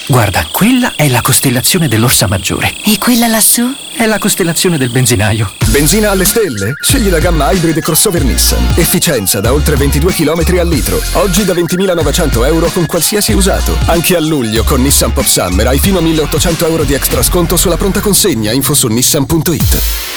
Guarda, quella è la costellazione dell'Orsa Maggiore. E quella lassù? È la costellazione del benzinaio. Benzina alle stelle? Scegli la gamma Hybrid crossover Nissan. Efficienza da oltre 22 km al litro. Oggi da 20.900 euro con qualsiasi usato. Anche a luglio con Nissan Pop Summer hai fino a 1.800 euro di extra sconto sulla pronta consegna. Info su nissan.it.